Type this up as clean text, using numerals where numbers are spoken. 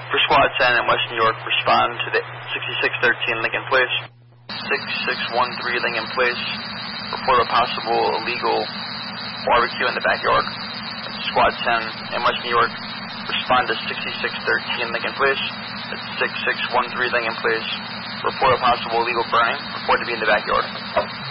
For Squad 10 in West New York, respond to the 6613 Lincoln Place. 6613 Lincoln Place. Report a possible illegal barbecue in the backyard. Squad 10 in West New York, respond to 6613 Lincoln Place. That's 6613 Lincoln Place. Report a possible illegal burning. Report to be in the backyard.